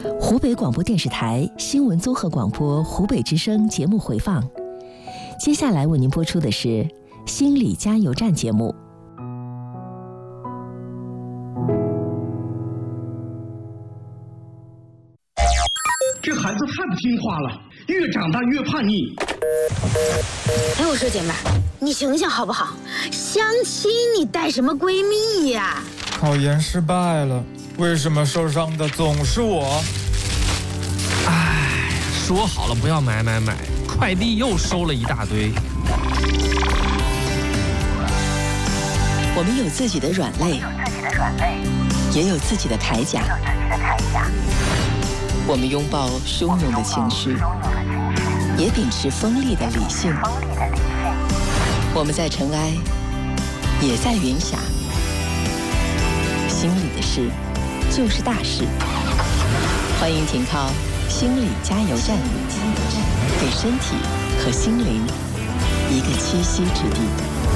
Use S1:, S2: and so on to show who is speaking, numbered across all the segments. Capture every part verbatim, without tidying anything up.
S1: 湖北广播电视台新闻综合广播湖北之声节目回放。接下来为您播出的是《心理加油站》节目。
S2: 这孩子太不听话了，越长大越叛逆。
S3: 哎，我说姐妹儿，你醒醒好不好？相亲你带什么闺蜜呀？
S4: 考研失败了，为什么受伤的总是我？
S5: 唉，说好了不要买买买，快递又收了一大堆。
S1: 我们有自己的软肋，也有自己的铠甲。我们拥抱汹涌的情绪，也秉持锋利的理性。我们在尘埃，也在云霞。心里的事，就是大事。欢迎停靠心理加油站，给身体和心灵一个栖息之地。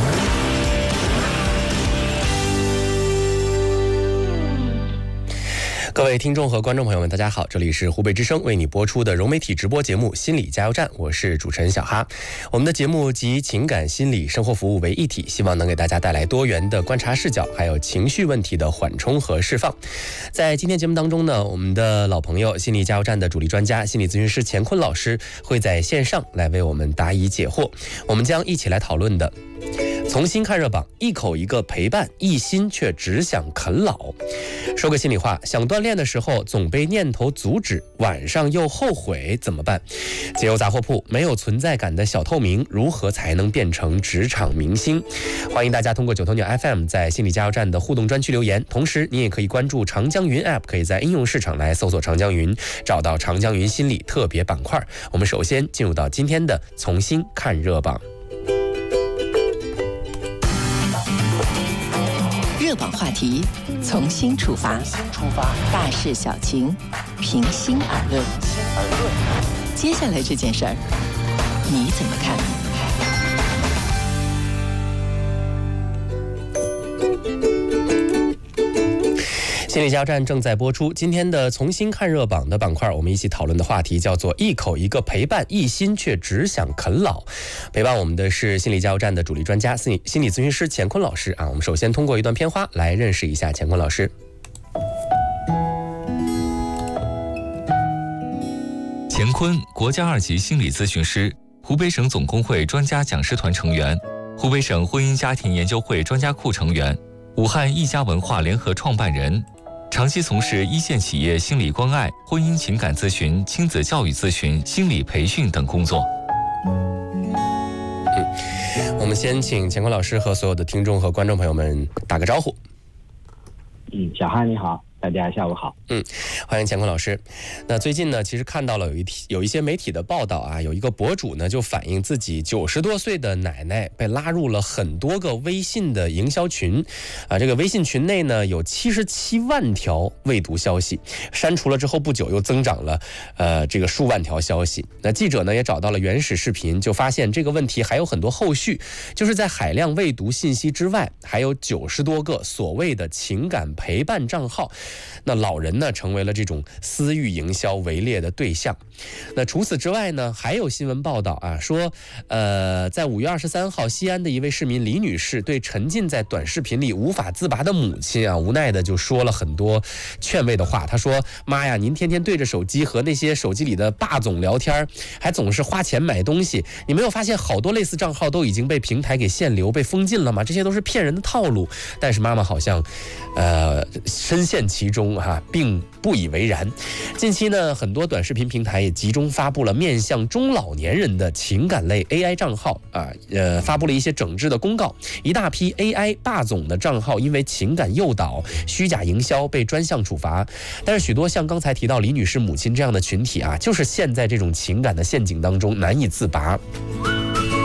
S6: 各位听众和观众朋友们，大家好，这里是湖北之声为你播出的融媒体直播节目《心理加油站》，我是主持人小哈。我们的节目集情感、心理、生活服务为一体，希望能给大家带来多元的观察视角，还有情绪问题的缓冲和释放。在今天节目当中呢，我们的老朋友心理加油站的主力专家、心理咨询师乾坤老师会在线上来为我们答疑解惑。我们将一起来讨论的。从新看热榜，一口一个陪伴，一心却只想啃老。说个心里话，想锻炼的时候总被念头阻止，晚上又后悔，怎么办？解忧杂货铺，没有存在感的小透明，如何才能变成职场明星？欢迎大家通过九头鸟 F M 在心理加油站的互动专区留言，同时你也可以关注长江云 App， 可以在应用市场来搜索长江云，找到长江云心理特别板块。我们首先进入到今天的从新看热榜。
S1: 热榜话题，从新出发，大事小情，平心而论。接下来这件事儿，你怎么看？
S6: 心理加油站正在播出，今天的从新看热榜的板块，我们一起讨论的话题叫做一口一个陪伴，一心却只想啃老。陪伴我们的是心理加油站的主力专家、心理心理咨询师乾坤老师啊。我们首先通过一段片花来认识一下乾坤老师。
S7: 乾坤，国家二级心理咨询师，湖北省总工会专家讲师团成员，湖北省婚姻家庭研究会专家库成员，武汉一家文化联合创办人。长期从事一线企业心理关爱、婚姻情感咨询、亲子教育咨询、心理培训等工作。
S6: 嗯，我们先请乾坤老师和所有的听众和观众朋友们打个招呼。
S8: 嗯，小汉你好，大家下午好。
S6: 嗯，欢迎乾坤老师。那最近呢，其实看到了有一有一些媒体的报道啊，有一个博主呢就反映自己九十多岁的奶奶被拉入了很多个微信的营销群，啊，这个微信群内呢有七十七万条未读消息，删除了之后不久又增长了，呃，这个数万条消息。那记者呢也找到了原始视频，就发现这个问题还有很多后续，就是在海量未读信息之外，还有九十多个所谓的情感陪伴账号。那老人呢成为了这种私域营销围猎的对象。那除此之外呢，还有新闻报道啊，说呃，在五月二十三号，西安的一位市民李女士对沉浸在短视频里无法自拔的母亲啊，无奈的就说了很多劝慰的话。她说：“妈呀，您天天对着手机和那些手机里的霸总聊天，还总是花钱买东西，你没有发现好多类似账号都已经被平台给限流、被封禁了吗？这些都是骗人的套路。”但是妈妈好像呃深陷其中哈，并不以为然。近期呢，很多短视频平台也集中发布了面向中老年人的情感类 A I 账号啊，呃，发布了一些整治的公告。一大批 A I 霸总的账号因为情感诱导、虚假营销被专项处罚。但是许多像刚才提到李女士母亲这样的群体啊，就是陷在这种情感的陷阱当中难以自拔。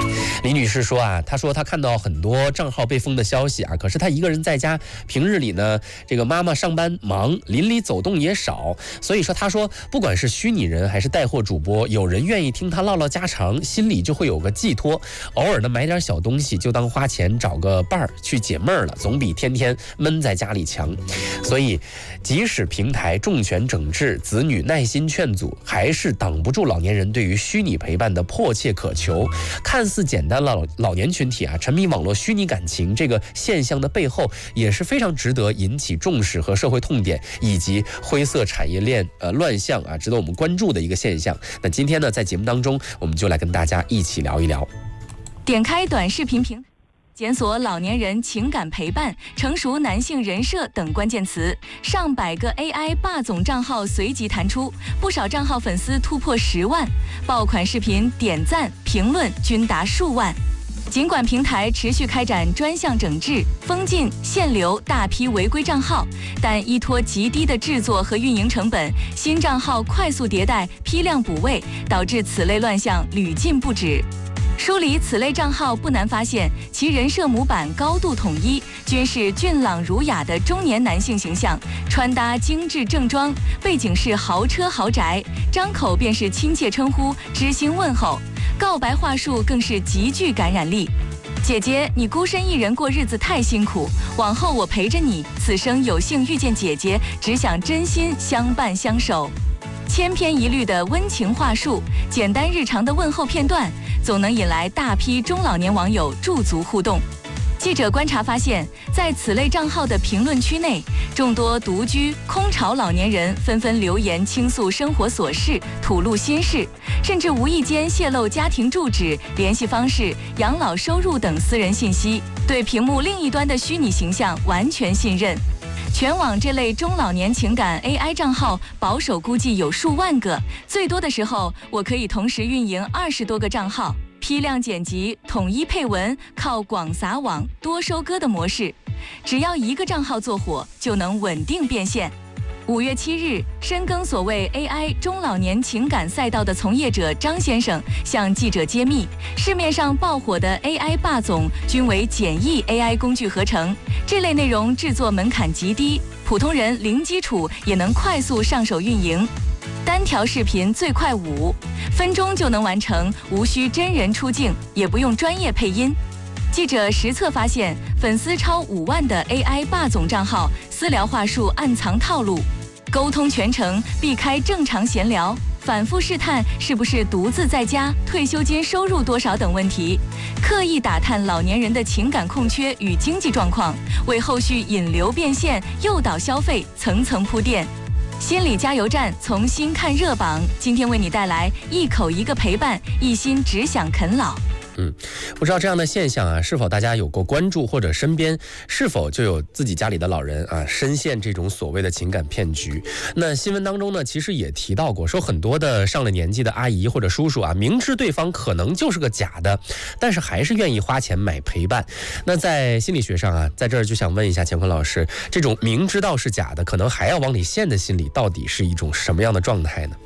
S6: 李女士说啊，她说她看到很多账号被封的消息啊，可是她一个人在家，平日里呢，这个妈妈上班忙，邻里走动也少，所以说她说，不管是虚拟人还是带货主播，有人愿意听她唠唠家常，心里就会有个寄托，偶尔的买点小东西，就当花钱找个伴儿去解闷儿了，总比天天闷在家里强。所以，即使平台重拳整治，子女耐心劝阻，还是挡不住老年人对于虚拟陪伴的迫切渴求。看似简单老老年群体啊，沉迷网络虚拟感情这个现象的背后，也是非常值得引起重视和社会痛点以及灰色产业链呃乱象啊，值得我们关注的一个现象。那今天呢，在节目当中，我们就来跟大家一起聊一聊。
S9: 点开短视频平台，检索老年人情感陪伴、成熟男性人设等关键词，上百个 A I 霸总账号随即弹出，不少账号粉丝突破十万，爆款视频点赞、评论均达数万。尽管平台持续开展专项整治，封禁、限流大批违规账号，但依托极低的制作和运营成本，新账号快速迭代、批量补位，导致此类乱象屡禁不止。梳理此类账号不难发现，其人设模板高度统一，均是俊朗儒雅的中年男性形象，穿搭精致正装，背景是豪车豪宅，张口便是亲切称呼、知心问候，告白话术更是极具感染力。姐姐，你孤身一人过日子太辛苦，往后我陪着你，此生有幸遇见姐姐，只想真心相伴相守。千篇一律的温情话术，简单日常的问候片段，总能引来大批中老年网友驻足互动。记者观察发现，在此类账号的评论区内，众多独居、空巢老年人纷纷留言倾诉生活琐事、吐露心事，甚至无意间泄露家庭住址、联系方式、养老收入等私人信息，对屏幕另一端的虚拟形象完全信任。全网这类中老年情感 A I 账号保守估计有数万个，最多的时候我可以同时运营二十多个账号，批量剪辑、统一配文，靠广撒网、多收割的模式，只要一个账号做火，就能稳定变现。五月七日，深耕所谓 A I 中老年情感赛道的从业者张先生向记者揭秘，市面上爆火的 A I 霸总均为简易 A I 工具合成，这类内容制作门槛极低，普通人零基础也能快速上手运营。单条视频最快五分钟就能完成，无需真人出镜，也不用专业配音。记者实测发现，粉丝超五万的 A I 霸总账号，私聊话术暗藏套路，沟通全程避开正常闲聊，反复试探是不是独自在家、退休金收入多少等问题，刻意打探老年人的情感空缺与经济状况，为后续引流变现、诱导消费层层铺垫。心理加油站从新看热榜，今天为你带来一口一个陪伴，一心只想啃老。
S6: 嗯，不知道这样的现象啊，是否大家有过关注，或者身边是否就有自己家里的老人啊深陷这种所谓的情感骗局？那新闻当中呢，其实也提到过，说很多的上了年纪的阿姨或者叔叔啊，明知对方可能就是个假的，但是还是愿意花钱买陪伴。那在心理学上啊，在这儿就想问一下乾坤老师，这种明知道是假的，可能还要往里陷的心理，到底是一种什么样的状态呢？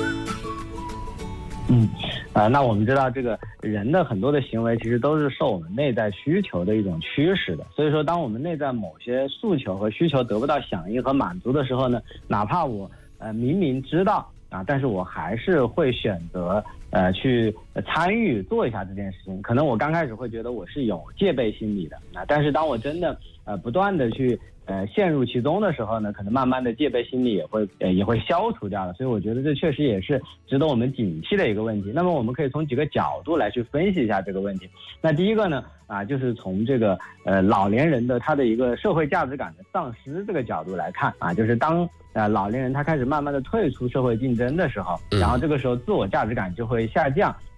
S8: 嗯，呃，那我们知道这个人的很多的行为其实都是受我们内在需求的一种驱使的，所以说当我们内在某些诉求和需求得不到响应和满足的时候呢，哪怕我呃明明知道啊，但是我还是会选择呃去参与做一下这件事情。可能我刚开始会觉得我是有戒备心理的啊，但是当我真的呃不断的去呃陷入其中的时候呢，可能慢慢的戒备心理也会呃也会消除掉了。所以我觉得这确实也是值得我们警惕的一个问题。那么我们可以从几个角度来去分析一下这个问题。那第一个呢啊，就是从这个呃老年人的他的一个社会价值感的丧失这个角度来看啊，就是当呃老年人他开始慢慢的退出社会竞争的时候，然后这个时候自我价值感就会下降。